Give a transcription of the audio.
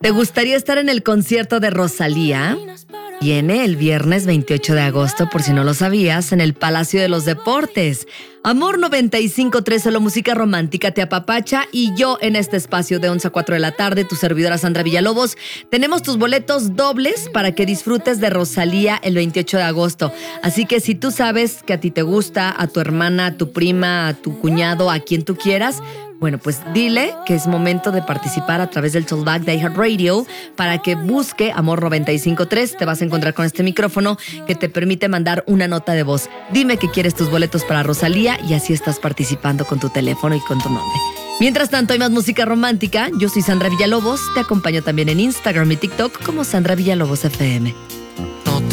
¿Te gustaría estar en el concierto de Rosalía? Viene el viernes 28 de agosto, por si no lo sabías, en el Palacio de los Deportes. Amor 95.3, solo música romántica te apapacha, y yo en este espacio de 11 a 4 de la tarde, tu servidora Sandra Villalobos, tenemos tus boletos dobles para que disfrutes de Rosalía el 28 de agosto. Así que si tú sabes que a ti te gusta, a tu hermana, a tu prima, a tu cuñado, a quien tú quieras, bueno, pues dile que es momento de participar a través del Talkback de iHeartRadio para que busque Amor 95.3. Te vas a encontrar con este micrófono que te permite mandar una nota de voz. Dime que quieres tus boletos para Rosalía y así estás participando con tu teléfono y con tu nombre. Mientras tanto, hay más música romántica. Yo soy Sandra Villalobos. Te acompaño también en Instagram y TikTok como Sandra Villalobos FM.